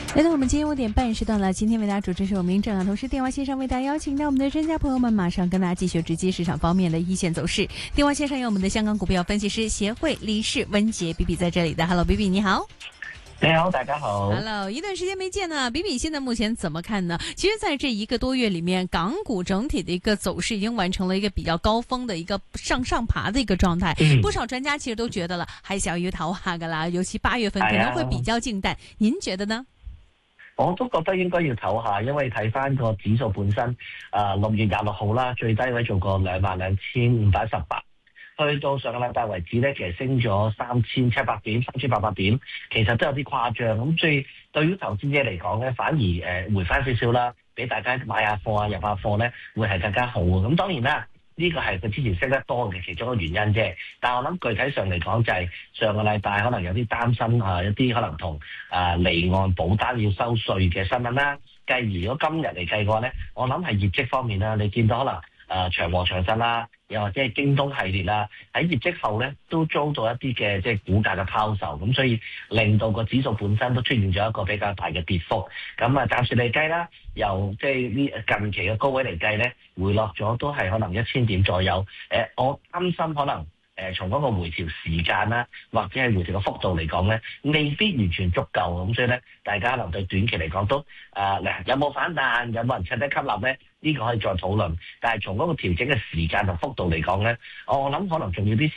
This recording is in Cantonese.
来到我们今天5点半时段了，今天为大家主持是我明正啊，同时电话线上为大家邀请到我们的专家朋友们，马上跟大家继续直击市场方面的一线走势。电话线上有我们的香港股票分析师协会理事温杰比比在这里的 ，Hello， 比比你好。 你好，大家好。 Hello， 一段时间没见呢，比比现在目前怎么看呢？其实，在这1个多月里面，港股整体的一个走势已经完成了一个比較高峰的一個上爬的一個狀態。不少專家其實都覺得啦，係時候要唞下噶啦，尤其8月份可能會比較靜淡。您覺得呢？ 我都覺得應該要唞下，因為睇翻個指數本身，6月26號啦，最低位做過22,518，去到上個禮拜為止咧，其實升咗3,700點、3,800點，其實都有啲誇張。咁所以對於投資者嚟講咧，反而回翻少少啦，俾大家買下貨啊、入下貨咧，會係更加好。咁當然啦。呢個係佢之前升得多嘅其中一個原因啫，但係我諗具體上嚟講就係上個禮拜可能有啲擔心一啲可能同離岸保單要收稅嘅新聞啦。繼而如果今日嚟計嘅話咧，我諗係業績方面啦，你見到可能長和長實啦，又或者係京東系列啦，喺業績後咧都遭到一啲嘅即係股價嘅拋售，咁所以令到個指數本身都出現咗一個比較大嘅跌幅。咁暫時嚟計啦，由即係呢近期嘅高位嚟計咧，回落咗都係可能1000點左右。我擔心可能從嗰個回調時間啦，或者係回調嘅幅度嚟講咧，未必完全足夠。咁所以咧，大家可能對短期嚟講都有冇反彈，有冇人趁低吸納咧？呢個可以再討論。但係從嗰個調整嘅時間同幅度嚟講咧，我諗可能仲要啲